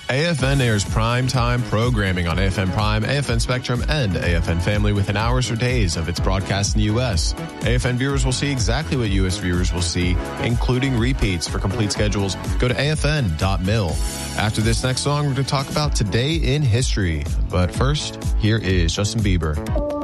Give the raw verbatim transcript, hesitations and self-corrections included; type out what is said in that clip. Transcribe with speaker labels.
Speaker 1: A F N airs prime-time programming on A F N Prime, A F N Spectrum, and A F N Family within hours or days of its broadcast in the U S. A F N viewers will see exactly what U S viewers will see, including repeats. For complete schedules, go to A F N dot mil. After this next song, we're going to talk about Today in History. But first, here is Justin Bieber.